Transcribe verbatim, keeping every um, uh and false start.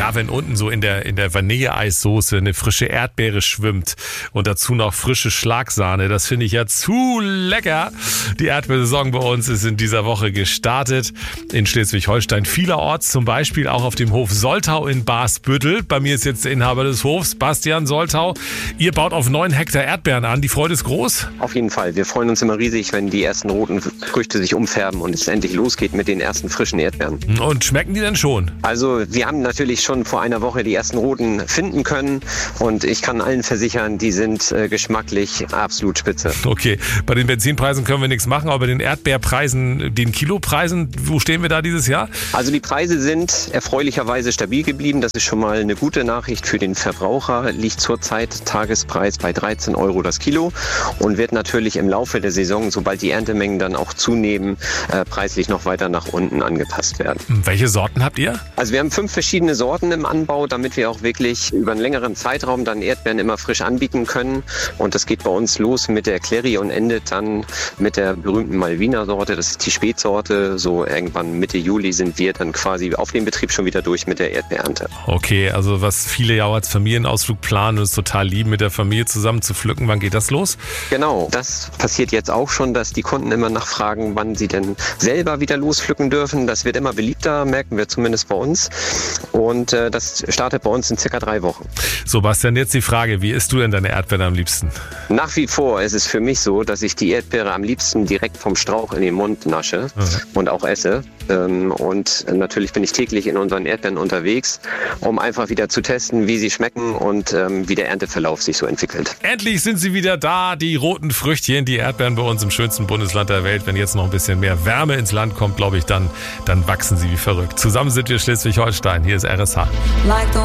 Ja, wenn unten so in der, in der Vanilleeissoße eine frische Erdbeere schwimmt und dazu noch frische Schlagsahne, das finde ich ja zu lecker. Die Erdbeersaison bei uns ist in dieser Woche gestartet in Schleswig-Holstein. Vielerorts, zum Beispiel auch auf dem Hof Soltau in Basbüttel. Bei mir ist jetzt der Inhaber des Hofs, Bastian Soltau. Ihr baut auf neun Hektar Erdbeeren an. Die Freude ist groß? Auf jeden Fall. Wir freuen uns immer riesig, wenn die ersten roten Früchte sich umfärben und es endlich losgeht mit den ersten frischen Erdbeeren. Und schmecken die denn schon? Also wir haben natürlich schon vor einer Woche die ersten roten finden können und ich kann allen versichern, die sind äh, geschmacklich absolut spitze. Okay, bei den Benzinpreisen können wir nichts machen, aber bei den Erdbeerpreisen, den Kilopreisen, wo stehen wir da dieses Jahr? Also die Preise sind erfreulicherweise stabil geblieben. Das ist schon mal eine gute Nachricht für den Verbraucher. Liegt zurzeit Tagespreis bei dreizehn Euro das Kilo und wird natürlich im Laufe der Saison, sobald die Erntemengen dann auch zunehmen, äh, preislich noch weiter nach unten angepasst werden. Welche Sorten habt ihr? Also wir haben fünf verschiedene Sorten im Anbau, damit wir auch wirklich über einen längeren Zeitraum dann Erdbeeren immer frisch anbieten können. Und das geht bei uns los mit der Clary und endet dann mit der berühmten Malvina-Sorte. Das ist die Spätsorte. So irgendwann Mitte Juli sind wir dann quasi auf dem Betrieb schon wieder durch mit der Erdbeerernte. Okay, also was viele ja auch als Familienausflug planen und es total lieben, mit der Familie zusammen zu pflücken. Wann geht das los? Genau, das passiert jetzt auch schon, dass die Kunden immer nachfragen, wann sie denn selber wieder lospflücken dürfen. Das wird immer beliebter, merken wir zumindest bei uns. Und äh, das startet bei uns in circa drei Wochen. So, Bastian, jetzt die Frage, wie isst du denn deine Erdbeeren am liebsten? Nach wie vor ist es für mich so, dass ich die Erdbeere am liebsten direkt vom Strauch in den Mund nasche mhm. und auch esse. Ähm, und natürlich bin ich täglich in unseren Erdbeeren unterwegs, um einfach wieder zu testen, wie sie schmecken und ähm, wie der Ernteverlauf sich so entwickelt. Endlich sind sie wieder da, die roten Früchtchen, die Erdbeeren bei uns im schönsten Bundesland der Welt. Wenn jetzt noch ein bisschen mehr Wärme ins Land kommt, glaube ich, dann, dann wachsen sie wie verrückt. Zusammen sind wir Schleswig-Holstein. Hier ist R S H.